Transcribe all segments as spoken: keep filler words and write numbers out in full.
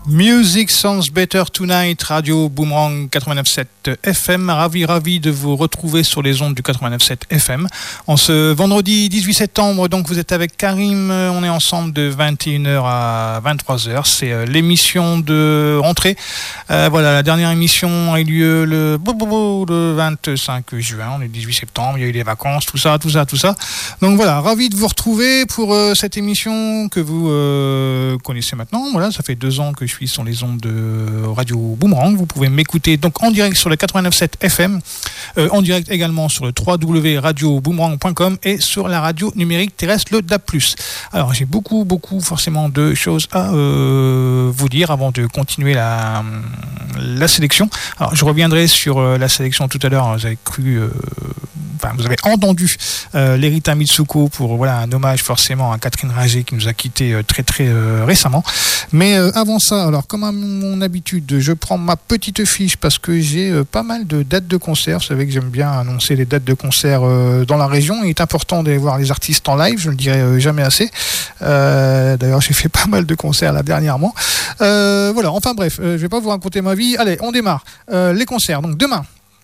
Music Sounds Better Tonight, Radio Boomerang quatre-vingt-neuf virgule sept F M. Ravi, ravi de vous retrouver sur les ondes du quatre-vingt-neuf virgule sept F M. En ce vendredi dix-huit septembre, donc vous êtes avec Karim. On est ensemble de vingt et une heures à vingt-trois heures. C'est euh, l'émission de rentrée. Euh, voilà, la dernière émission a eu lieu le, le vingt-cinq juin. On est le dix-huit septembre. Il y a eu les vacances, tout ça, tout ça, tout ça. Donc voilà, ravi de vous retrouver pour euh, cette émission que vous euh, connaissez maintenant. Voilà, ça fait deux ans que je suis sur les ondes de Radio Boomerang. Vous pouvez m'écouter donc en direct sur le quatre-vingt-neuf virgule sept F M, euh, en direct également sur le w w w point radio boomerang point com et sur la radio numérique terrestre, le D A B plus. Alors j'ai beaucoup, beaucoup forcément de choses à euh, vous dire avant de continuer la, la sélection. Alors je reviendrai sur euh, la sélection tout à l'heure. Vous avez cru... Euh, Enfin, vous avez entendu euh, l'Erita Mitsuko pour voilà, un hommage forcément à Catherine Ringer qui nous a quittés euh, très très euh, récemment. Mais euh, avant ça, alors comme à mon habitude, je prends ma petite fiche parce que j'ai euh, pas mal de dates de concert. Vous savez que j'aime bien annoncer les dates de concert euh, dans la région. Il est important d'aller voir les artistes en live, je ne le dirai euh, jamais assez. Euh, d'ailleurs, j'ai fait pas mal de concerts là dernièrement. Euh, voilà, enfin bref, euh, je ne vais pas vous raconter ma vie. Allez, on démarre. Euh, les concerts, donc demain.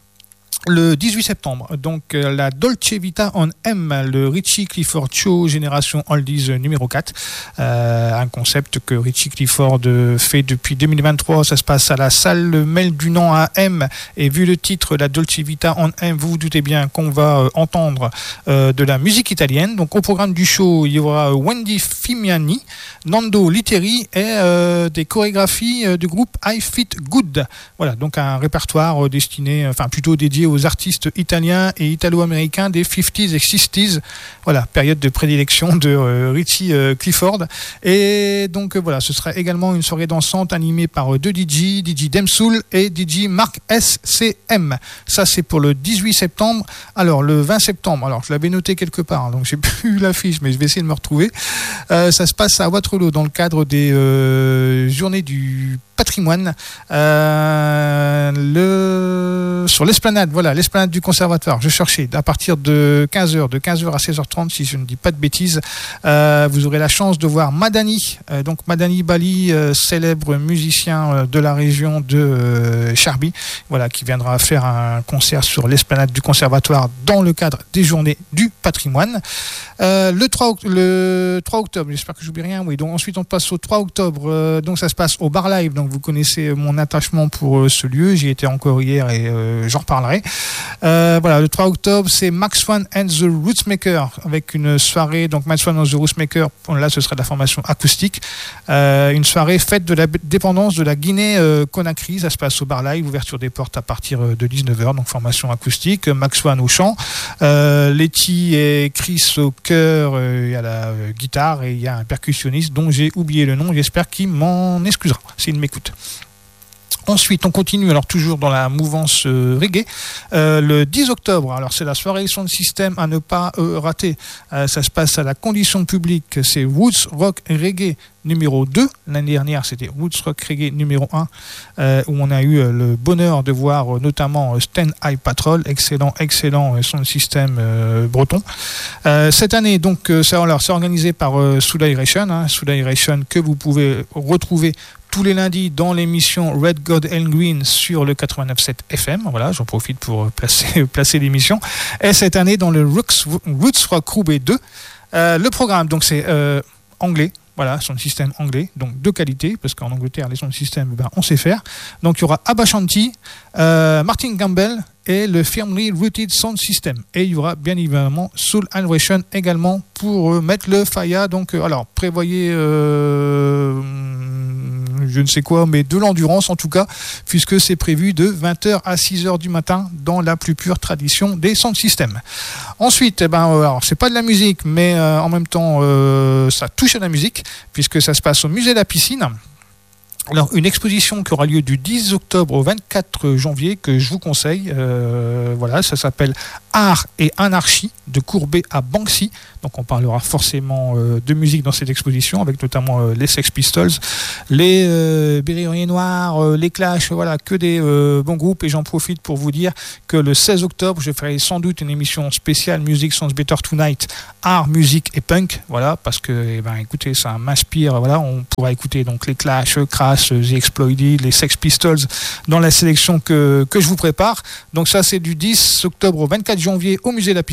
Le dix-huit septembre, donc euh, la Dolce Vita en M, le Richie Clifford Show Génération Oldies numéro quatre, euh, un concept que Richie Clifford fait depuis deux mille vingt-trois. Ça se passe à la salle Mel Dunant à M, et vu le titre, la Dolce Vita en M, vous vous doutez bien qu'on va euh, entendre euh, de la musique italienne. Donc au programme du show, il y aura Wendy Fimiani, Nando Litteri et euh, des chorégraphies euh, du groupe I Fit Good. Voilà, donc un répertoire euh, destiné, enfin plutôt dédié aux artistes italiens et italo-américains des cinquantaines et soixantaines. Voilà, période de prédilection de euh, Richie euh, Clifford. Et donc euh, voilà, ce sera également une soirée dansante animée par euh, deux D J, D J Demsoul et D J Mark S C M. Ça, c'est pour le dix-huit septembre. Alors, le vingt septembre, alors je l'avais noté quelque part, hein, donc j'ai plus l'affiche, mais je vais essayer de me retrouver. Euh, ça se passe à Waterloo dans le cadre des euh, journées du patrimoine, euh, le... sur l'esplanade, voilà, l'esplanade du conservatoire. Je cherchais à partir de quinze heures, de quinze heures à seize heures trente, si je ne dis pas de bêtises. Euh, vous aurez la chance de voir Madani, euh, donc Madani Bali, euh, célèbre musicien euh, de la région de euh, Charby, voilà, qui viendra faire un concert sur l'esplanade du conservatoire dans le cadre des journées du patrimoine. Euh, le, trois, le trois octobre, j'espère que j'oublie rien, oui, donc ensuite on passe au trois octobre, euh, donc ça se passe au Bar Live, donc vous connaissez mon attachement pour euh, ce lieu, j'y étais encore hier et euh, j'en reparlerai. Euh, voilà, le trois octobre, c'est Max One and the Rootsmaker avec une soirée, donc Max One and the Rootsmaker, là ce sera de la formation acoustique, euh, une soirée faite de la dépendance de la Guinée-Conakry, euh, ça se passe au Bar Live, ouverture des portes à partir de dix-neuf heures, donc formation acoustique, Max One au chant, euh, Letty et Chris au chœur euh, et à la euh, guitare, et il y a un percussionniste dont j'ai oublié le nom, j'espère qu'il m'en excusera s'il m'écoute. Ensuite, on continue, alors toujours dans la mouvance euh, reggae, euh, le dix octobre, alors c'est la soirée Sound System à ne pas euh, rater, euh, ça se passe à la Condition Publique, c'est Roots Rock Reggae numéro deux, l'année dernière c'était Roots Rock Reggae numéro un, euh, où on a eu euh, le bonheur de voir euh, notamment euh, Stand High Patrol, excellent, excellent euh, Sound System euh, breton. Euh, cette année, donc, euh, c'est, alors, c'est organisé par euh, Soul-Iration, hein, Soul-Iration que vous pouvez retrouver tous les lundis dans l'émission Red God and Green sur le quatre-vingt-neuf virgule sept F M. Voilà, j'en profite pour placer, placer l'émission. Et cette année dans le Roots, Roots Rock Roubaix deux. Euh, le programme, donc c'est euh, anglais. Voilà, son système anglais, donc de qualité, parce qu'en Angleterre, les sons système, ben, on sait faire. Donc il y aura Abba Shanti, euh, Martin Campbell et le Firmly Rooted Sound System. Et il y aura bien évidemment Soul Innovation également pour euh, mettre le faya. Donc, euh, alors, prévoyez, euh, je ne sais quoi, mais de l'endurance en tout cas, puisque c'est prévu de vingt heures à six heures du matin dans la plus pure tradition des sound systems. Ensuite, eh ben, euh, alors, c'est pas de la musique, mais euh, en même temps, euh, ça touche à la musique, puisque ça se passe au musée de la piscine. Alors, une exposition qui aura lieu du dix octobre au vingt-quatre janvier, que je vous conseille. Euh, voilà, ça s'appelle Art et Anarchie de Courbet à Banksy. Donc on parlera forcément euh, de musique dans cette exposition, avec notamment euh, les Sex Pistols, les euh, Bérets Noirs, euh, les Clash, voilà, que des euh, bons groupes. Et j'en profite pour vous dire que le seize octobre, je ferai sans doute une émission spéciale Music Sounds Better Tonight, art, musique et punk, voilà, parce que, eh ben, écoutez, ça m'inspire, voilà, on pourra écouter donc les Clash, Crass, The Exploited, les Sex Pistols dans la sélection que, que je vous prépare. Donc ça, c'est du dix octobre au vingt-quatre janvier au musée de la